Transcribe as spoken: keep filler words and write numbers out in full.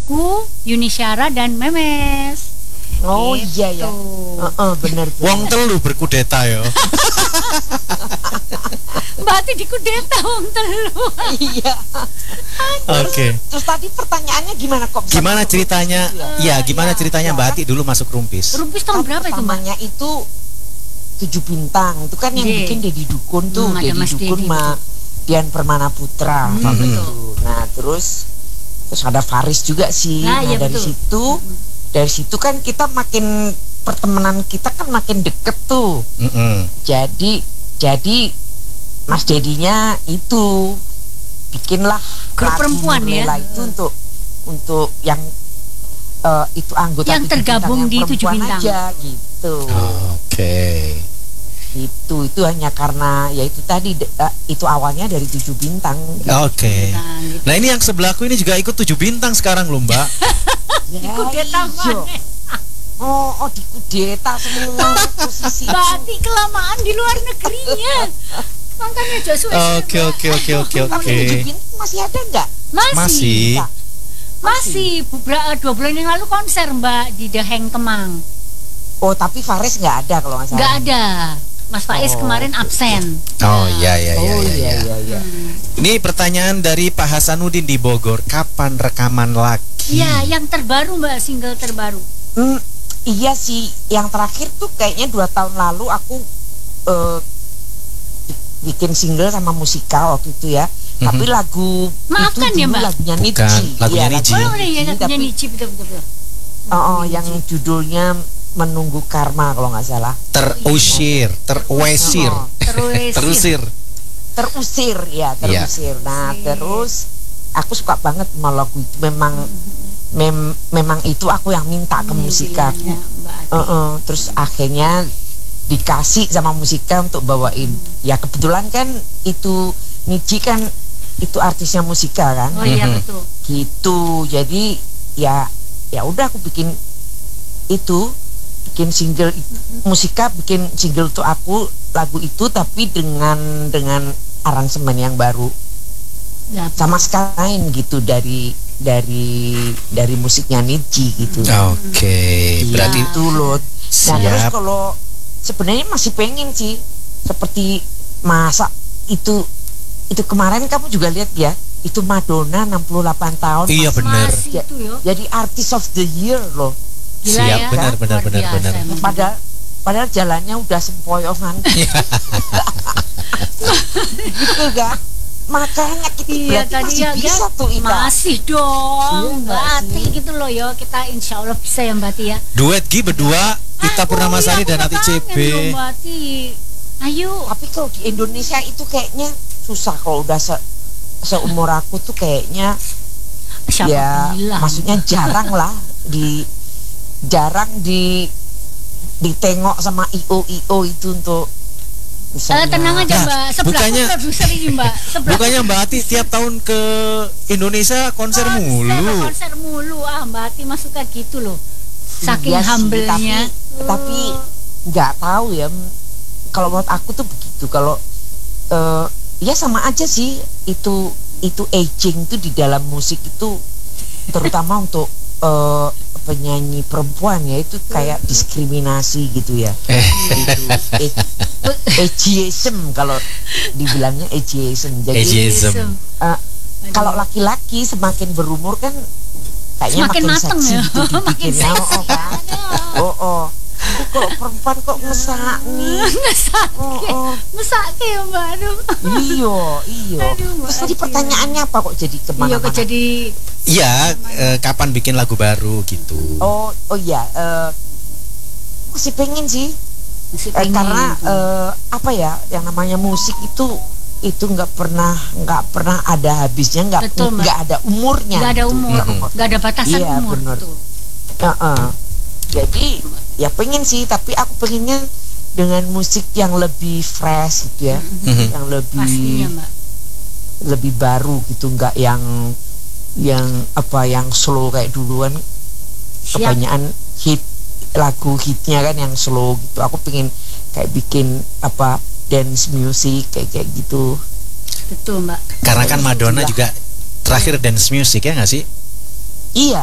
aku, Yuni Syara dan Memes. Oh Gitu. iya ya. Heeh, bener. Wong telu berkudeta ya. Mbak Ati dikudeta wong telu. Iya. Oke. Terus tadi pertanyaannya gimana kok? bisa Gimana masuk ceritanya? Rumpis Iya, ya? gimana Iya, ceritanya iya. Mbak Ati dulu masuk Rumpis? Rumpis tahun Kan berapa itu, Mbak? pertamanya itu tujuh bintang. Itu kan yang Iya. bikin Dedi Dukun tuh, Hmm, ada Dedi Mas Dukun Dedi, sama Dian Permana Putra. Hmm, waktu betul. itu. Nah, terus terus ada Faris juga sih. Nah, Nah, iya, dari betul. situ dari situ kan kita makin pertemanan kita kan makin deket tuh. Mm-mm. Jadi jadi Mas Dedinya itu bikinlah Grup lagu perempuan ya? Nurlela itu untuk untuk yang eh, itu anggota Yang tujuh tergabung bintang, di yang tujuh perempuan bintang. aja gitu. Oke. Itu itu hanya karena ya itu tadi de- eh, itu awalnya dari tujuh bintang. Oke. Nah, gitu. Nah, ini yang sebelahku ini juga ikut tujuh bintang sekarang loh, Mbak. Ya, Kudeta iya. mana? Oh, oh dikudeta semua posisi. Mbak Ati kelamaan di luar negerinya. Makanya Joshua. Oke, oke, oke, oke, Tapi oke. tujuh bintang masih ada nggak? Masih. Masih. Nggak? Masih. Beberapa dua bulan yang lalu konser Mbak di The Hang Kemang. Oh, tapi Faris nggak ada kalau nggak salah. Nggak ada. Mas Faiz Oh. kemarin absen. Oh, iya, iya, iya, Oh iya. iya iya. iya iya. Ini pertanyaan dari Pak Hasanuddin di Bogor. Kapan rekaman lagi? Iya, yang terbaru Mbak, single terbaru. Hmm, iya sih, yang terakhir tuh kayaknya dua tahun lalu aku eh, bikin single sama musikal waktu itu ya. Mhm. Tapi lagu Maafkan itu ya, dulu Mbak. lagunya Niji. Bukan, lagunya Iya, Niji. Oh, lagunya udah ya, Niji, lagunya tapi Nici betul betul. betul. oh, oh, yang judulnya Menunggu Karma kalau nggak salah. Terusir, terwesir, Oh, Terus. terusir. Terusir ya, terusir. Nah, Terusir. terus aku suka banget sama lagu itu. Memang mem- memang itu aku yang minta ke musika. Pilihannya, Mbak Ati. Heeh, terus akhirnya dikasih sama musika untuk bawain. Ya kebetulan kan itu Niji kan itu artisnya musika kan. Oh iya Mhm. betul. Gitu. Jadi ya ya udah aku bikin itu bikin single musika bikin single tuh aku lagu itu tapi dengan dengan aransemen yang baru Ya, sama sekali lain gitu dari dari dari musiknya Niji gitu. Oke, Iya, berarti itu loh. Nah, terus siap. kalau sebenarnya masih pengen sih seperti masa itu itu kemarin kamu juga lihat ya, itu Madonna enam puluh delapan tahun. Iya, masih bener. Masih Ja- itu yo. jadi artist of the year loh. Gila Siap, ya. benar, benar, Luar benar, biasa benar. emang. Padahal padahal jalannya udah sempoyongan. Gitu kan? Makanya kita Iya berarti tadi masih ya, bisa ya. tuh Ika. Masih dong, Iya, Mbak nggak Ati sih? gitu loh yo. Kita insya Allah bisa ya Mbak Ati ya. Duet Gi berdua, Ita Aduh, Purnamasari iya, dan aku Ati udah C B. kangen loh, Mbak Ati. Ayo. Tapi kalau di Indonesia itu kayaknya susah kalau udah se seumur aku tuh kayaknya Siapa ya bilang? maksudnya jarang lah di jarang di ditengok sama I O I O itu untuk Eh, misalnya tenang aja Nah, Mbak, sebelah bukannya- produser ini Mbak, sebelah Bukannya Mbak Ati tiap tahun ke Indonesia konser mulu. konser mulu ah Mbak Ati mah suka gitu loh, saking Iya sih, humble-nya. tapi tapi nggak tahu ya m- kalau menurut aku tuh begitu kalau eh, ya sama aja sih itu itu aging tuh di dalam musik itu terutama untuk eh, penyanyi perempuan ya itu kayak diskriminasi gitu ya. Eh, Gitu. A- ageism kalau dibilangnya ageism. Jadi Ageism. eh, kalau laki-laki semakin berumur kan kayaknya Semakin makin mateng seksi ya. gitu Makin dibikinnya. seksi. Oh, kan? oh, oh. Tapi kalau perempuan kok ngesak nih. Ngesake, Oh, oh. ngesake ya Mbak, aduh. Iyo, iyo. Aduh, Mbak Terus tadi Ati. pertanyaannya apa kok jadi Iya kemana-mana? kok jadi Iya, eh, kapan bikin lagu baru gitu. Oh, oh iya. eh, masih pengen sih. masih Eh, pengen karena gitu. eh, apa ya, yang namanya musik itu itu nggak pernah nggak pernah ada habisnya, nggak Betul, Mbak. nggak ada umurnya. nggak ada gitu. umur, Mhm. nggak ada batasan Iya, umur bener. tuh. Heeh. Jadi ya pengen sih, tapi aku pengennya dengan musik yang lebih fresh gitu ya, Mhm. yang lebih Pastinya Mbak. lebih baru gitu, nggak yang yang apa yang slow kayak duluan. Siap. Kebanyakan hit lagu hitnya kan yang slow gitu. Aku pengen kayak bikin apa dance music kayak kayak gitu. Betul Mbak. Karena kan Madonna juga terakhir dance music ya nggak sih? Iya.